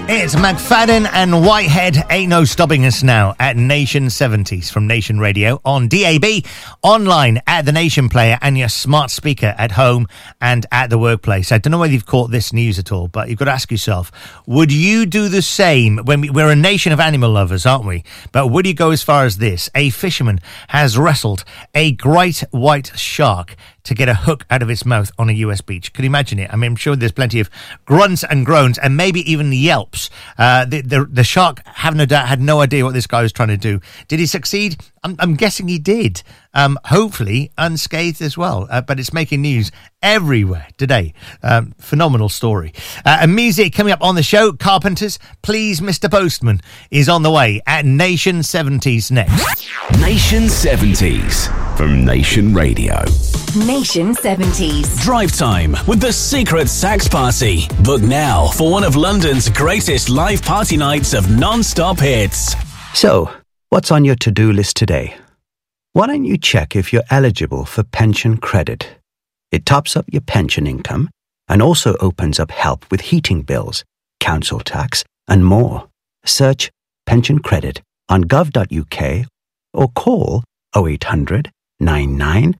It's McFadden and Whitehead. Ain't no stopping us now at Nation 70s from Nation Radio on DAB, online at the Nation Player and your smart speaker at home and at the workplace. I don't know whether you've caught this news at all, but you've got to ask yourself, would you do the same? We're a nation of animal lovers, aren't we? But would you go as far as this? A fisherman has wrestled a great white shark to get a hook out of its mouth on a US beach. Can you imagine it? I mean, I'm sure there's plenty of grunts and groans and maybe even yelps. The shark, have no doubt, had no idea what this guy was trying to do. Did he succeed? I'm guessing he did. Hopefully unscathed as well. But it's making news everywhere today. Phenomenal story. And music coming up on the show. Carpenters, Please Mr. Postman is on the way at Nation 70s next. Nation 70s from Nation Radio. Nation 70s. Drive time with the Secret Sax Party. Book now for one of London's greatest live party nights of non-stop hits. So, what's on your to-do list today? Why don't you check if you're eligible for pension credit? It tops up your pension income and also opens up help with heating bills, council tax, and more. Search pension credit on gov.uk or call 0800 99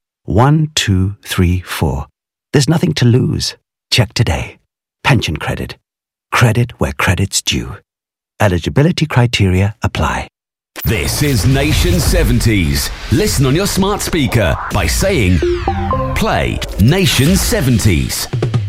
1234. There's nothing to lose. Check today. Pension credit. Credit where credit's due. Eligibility criteria apply. This is Nation 70s. Listen on your smart speaker by saying, play Nation 70s.